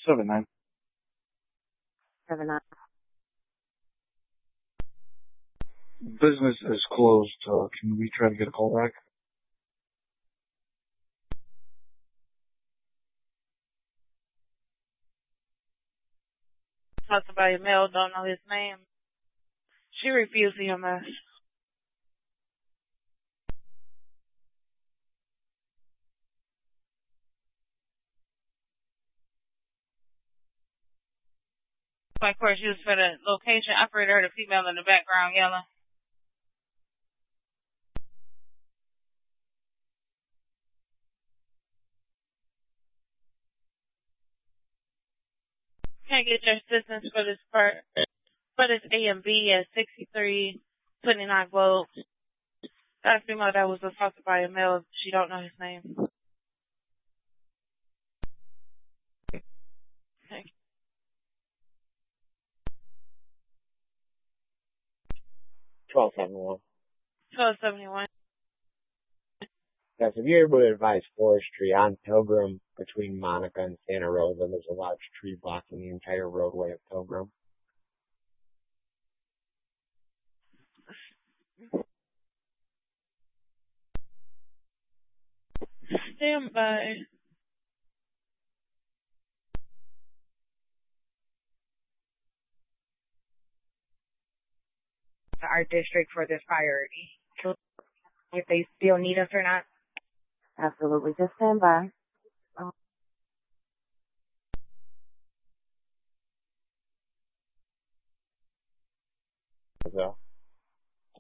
7-9. 7-9. Business is closed. Can we try to get a call back? Talked about your mail, don't know his name. She refused EMS. Of course, used for the location operator, the female in the background yelling. Can't get your assistance for this part. But it's A and B at 6329 Globe. That female that was assaulted by a male, she don't know his name. Okay. 1271. 1271. Yes, if you're able to advise forestry on Pilgrim between Monica and Santa Rosa, there's a large tree blocking the entire roadway of Pilgrim. Stand by. To our district for this priority. If they still need us or not. Absolutely. Just stand by. So